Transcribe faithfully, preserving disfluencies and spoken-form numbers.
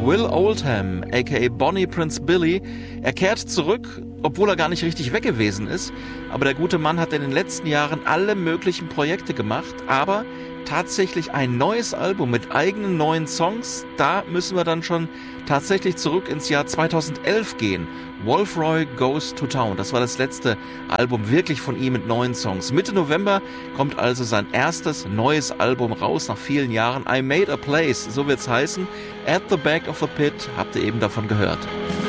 Will Oldham, aka Bonnie Prince Billy. Er kehrt zurück, obwohl er gar nicht richtig weg gewesen ist. Aber der gute Mann hat in den letzten Jahren alle möglichen Projekte gemacht, aber tatsächlich ein neues Album mit eigenen neuen Songs, da müssen wir dann schon tatsächlich zurück ins Jahr zweitausendelf gehen. Wolfroy Goes to Town, das war das letzte Album wirklich von ihm mit neuen Songs. Mitte November kommt also sein erstes neues Album raus nach vielen Jahren. I Made a Place, so wird's heißen. At the Back of the Pit, habt ihr eben davon gehört.